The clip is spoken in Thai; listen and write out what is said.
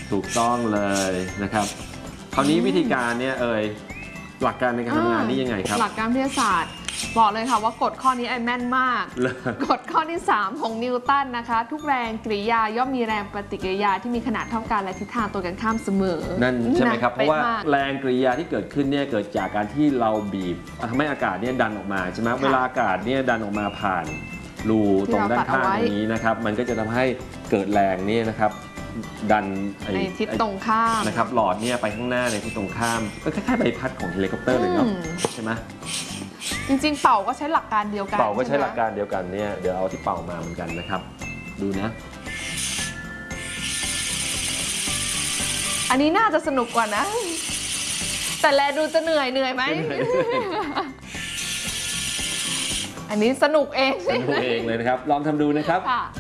ถูกต้องเลยนะครับคราวนี้วิธีการเนี่ยหลักการในการทำงานนี่ยังไงครับหลักการวิทยาศาสตร์บอกเลยค่ะว่ากฎข้อนี้ไอแม่นมากกฎข้อที่ 3 ของนิวตันนะคะทุกแรงกริยาย่อมมีแรงปฏิกิริยาที่มีขนาดเท่ากันและทิศทางตรงกันข้ามเสมอนั่นใช่ไหมครับเพราะว่าแรงกริยาที่เกิดขึ้นเนี่ยเกิดจากการที่เราบีบทำให้อากาศเนี่ยดันออกมาใช่ไหมเวลาอากาศเนี่ยดันออกมาผ่านรูตรงด้านข้างตรงนี้นะครับมันก็จะทำให้เกิดแรงนี่นะครับดันในทิศตรงข้ามนะครับหลอดเนี่ยไปข้างหน้าในทิศตรงข้ามก็คล้ายๆใบพัดของเฮลิคอปเตอร์เลยเนาะใช่ไหมจริงๆเป่าก็ใช้หลักการเดียวกันเป่าก็ใช้หลักการเดียวกันเนี่ยเดี๋ยวเอาที่เป่ามาเหมือนกันนะครับดูนะอันนี้น่าจะสนุกกว่านะแต่แลดูจะเหนื่อยไหมอันนี้สนุกเองสนุกเองเลยนะครับลองทำดูนะครับ